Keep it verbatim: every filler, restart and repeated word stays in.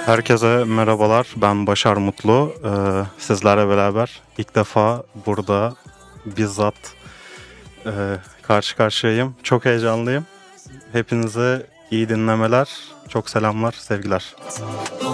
Herkese merhabalar, ben Başar Mutlu. Ee, sizlerle beraber ilk defa burada bizzat e, karşı karşıyayım. Çok heyecanlıyım. Hepinize iyi dinlemeler, çok selamlar, sevgiler.